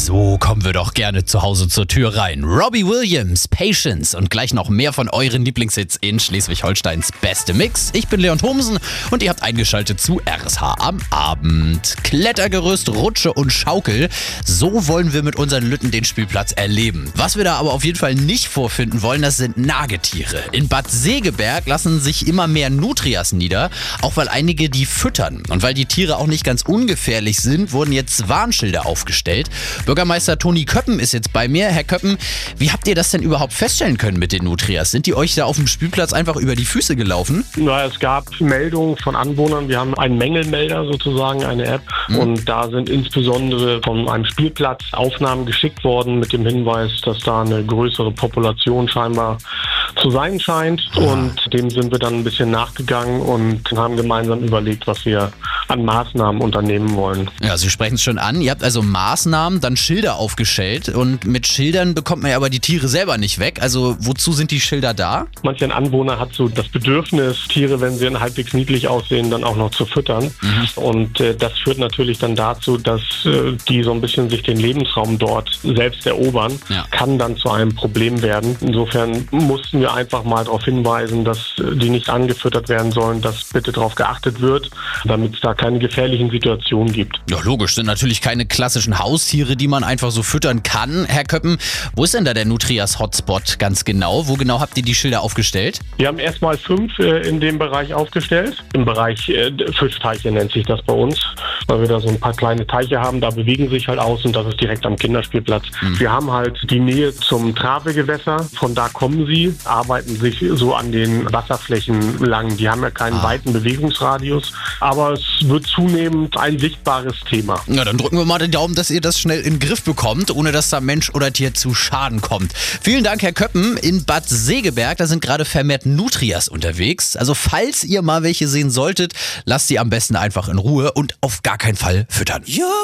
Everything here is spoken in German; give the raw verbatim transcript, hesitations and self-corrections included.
So kommen wir doch gerne zu Hause zur Tür rein. Robbie Williams, Patience und gleich noch mehr von euren Lieblingshits in Schleswig-Holsteins beste Mix. Ich bin Leon Thomsen und ihr habt eingeschaltet zu R S H am Abend. Klettergerüst, Rutsche und Schaukel. So wollen wir mit unseren Lütten den Spielplatz erleben. Was wir da aber auf jeden Fall nicht vorfinden wollen, das sind Nagetiere. In Bad Segeberg lassen sich immer mehr Nutrias nieder, auch weil einige die füttern. Und weil die Tiere auch nicht ganz ungefährlich sind, wurden jetzt Warnschilder aufgestellt. Bürgermeister Toni Köppen ist jetzt bei mir. Herr Köppen, wie habt ihr das denn überhaupt feststellen können mit den Nutrias? Sind die euch da auf dem Spielplatz einfach über die Füße gelaufen? Na, es gab Meldungen von Anwohnern. Wir haben einen Mängelmelder sozusagen, eine App. Mhm. Und da sind insbesondere von einem Spielplatz Aufnahmen geschickt worden mit dem Hinweis, dass da eine größere Population scheinbar zu sein scheint. Ja. Und dem sind wir dann ein bisschen nachgegangen und haben gemeinsam überlegt, was wir an Maßnahmen unternehmen wollen. Ja, Sie sprechen es schon an. Ihr habt also Maßnahmen, dann Schilder aufgestellt und mit Schildern bekommt man ja aber die Tiere selber nicht weg. Also wozu sind die Schilder da? Manch ein Anwohner hat so das Bedürfnis, Tiere, wenn sie halbwegs niedlich aussehen, dann auch noch zu füttern. Mhm. Und äh, das führt natürlich dann dazu, dass äh, die so ein bisschen sich den Lebensraum dort selbst erobern. Ja. Kann dann zu einem Problem werden. Insofern mussten wir einfach mal darauf hinweisen, dass äh, die nicht angefüttert werden sollen, dass bitte darauf geachtet wird, damit es da keine gefährlichen Situationen gibt. Ja, logisch, sind natürlich keine klassischen Haustiere, die man einfach so füttern kann. Herr Köppen, wo ist denn da der Nutrias-Hotspot ganz genau? Wo genau habt ihr die Schilder aufgestellt? Wir haben erstmal fünf äh, in dem Bereich aufgestellt. Im Bereich äh, Fischteiche nennt sich das bei uns, weil wir da so ein paar kleine Teiche haben. Da bewegen sich halt aus und das ist direkt am Kinderspielplatz. Mhm. Wir haben halt die Nähe zum Travegewässer. Von da kommen sie, arbeiten sich so an den Wasserflächen lang. Die haben ja keinen ah. weiten Bewegungsradius, aber es wird zunehmend ein sichtbares Thema. Ja, dann drücken wir mal den Daumen, dass ihr das schnell in den Griff bekommt, ohne dass da Mensch oder Tier zu Schaden kommt. Vielen Dank, Herr Köppen. In Bad Segeberg, da sind gerade vermehrt Nutrias unterwegs. Also falls ihr mal welche sehen solltet, lasst sie am besten einfach in Ruhe und auf gar keinen Fall füttern.